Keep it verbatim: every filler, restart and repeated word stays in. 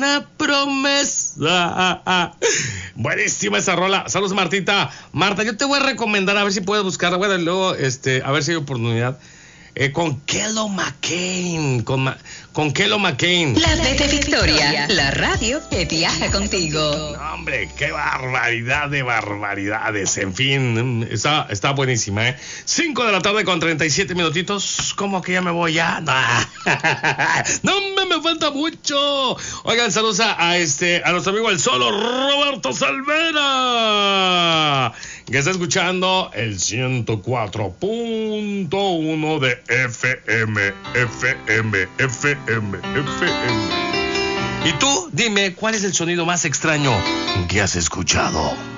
una promesa. Buenísima esa rola. Saludos, Martita. Marta, yo te voy a recomendar, a ver si puedes buscar, bueno, luego, este, a ver si hay oportunidad. Eh, con Kelo McCain, con, Ma, con Kelo McCain. La red de Victoria, la radio que viaja contigo. No, hombre, qué barbaridad de barbaridades. En fin, está, está buenísima, ¿eh? cinco de la tarde con treinta y siete minutitos. ¿Cómo que ya me voy ya? No, no me, me falta mucho. Oigan, saludos a, a, este, a nuestro amigo el solo Roberto Salvera, que está escuchando el ciento cuatro punto uno de F M, F M, F M, F M. Y tú, dime, ¿cuál es el sonido más extraño que has escuchado?